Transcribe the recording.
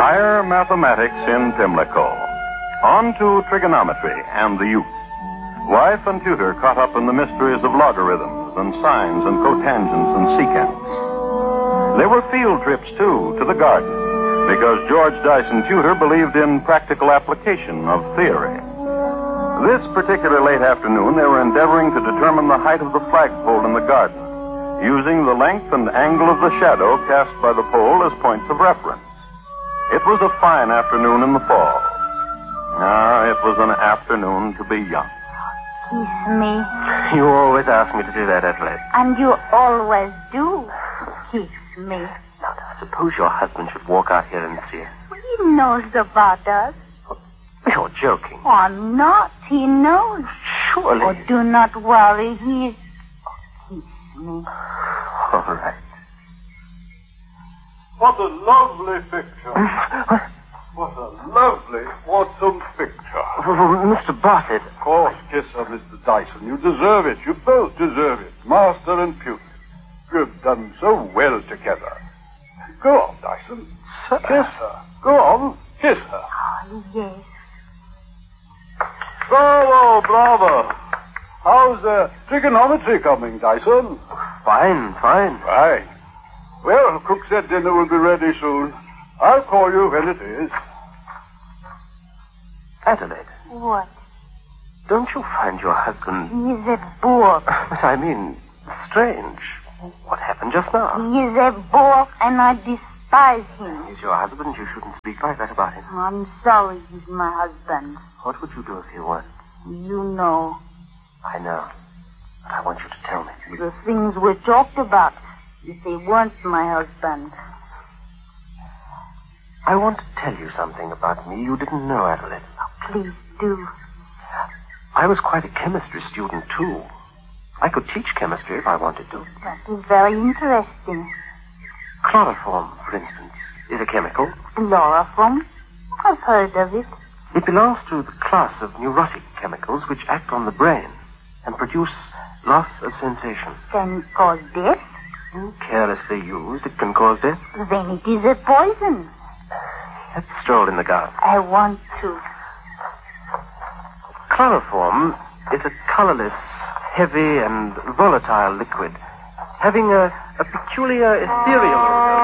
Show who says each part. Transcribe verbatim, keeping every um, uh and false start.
Speaker 1: Higher mathematics in Pimlico. On to trigonometry and the youth. Wife and tutor caught up in the mysteries of logarithms and sines and cotangents and secants. There were field trips, too, to the garden, because George Dyson Tutor believed in practical application of theory. This particular late afternoon, they were endeavoring to determine the height of the flagpole in the garden, using the length and angle of the shadow cast by the pole as points of reference. It was a fine afternoon in the fall. Ah, it was an afternoon to be young.
Speaker 2: Kiss me.
Speaker 3: You always ask me to do that, Adelaide.
Speaker 2: And you always do kiss me.
Speaker 3: Now, suppose your husband should walk out here and see us.
Speaker 2: He knows about us.
Speaker 3: You're joking.
Speaker 2: I'm not. He knows.
Speaker 3: Surely.
Speaker 2: Oh, do not worry. He's... Kiss me.
Speaker 3: All right.
Speaker 4: What a lovely picture. What a lovely, awesome picture.
Speaker 3: Mister Bartlett.
Speaker 4: Of course, kiss her, Mister Dyson. You deserve it. You both deserve it. Master and pupil. You've done so well together. Go on, Dyson.
Speaker 3: Sir.
Speaker 4: Kiss her. Go on. Kiss her.
Speaker 2: Oh, yes.
Speaker 4: Bravo, bravo. How's uh, trigonometry coming, Dyson?
Speaker 3: Fine, fine.
Speaker 4: Fine. Well, cook said dinner will be ready soon. I'll call you when it is.
Speaker 3: Adelaide,
Speaker 2: What?
Speaker 3: don't you find your husband...
Speaker 2: He's a bore.
Speaker 3: But I mean, strange. What happened just now?
Speaker 2: He is a bore, and I despise him.
Speaker 3: He's your husband. You shouldn't speak like that about him.
Speaker 2: I'm sorry he's my husband.
Speaker 3: What would you do if he weren't?
Speaker 2: You know.
Speaker 3: I know. But I want you to tell me.
Speaker 2: The things we talked about. If he weren't my husband.
Speaker 3: I want to tell you something about me you didn't know, Adelaide.
Speaker 2: Please do.
Speaker 3: I was quite a chemistry student, too. I could teach chemistry if I wanted to.
Speaker 2: That is very interesting.
Speaker 3: Chloroform, for instance, is a chemical.
Speaker 2: Chloroform? I've heard of it.
Speaker 3: It belongs to the class of neurotic chemicals which act on the brain and produce loss of sensation.
Speaker 2: Can it cause death?
Speaker 3: Carelessly used, it can cause death.
Speaker 2: Then it is a poison.
Speaker 3: Let's stroll in the garden.
Speaker 2: I want to.
Speaker 3: Chloroform is a colorless, heavy, and volatile liquid, having a, a peculiar ethereal odor.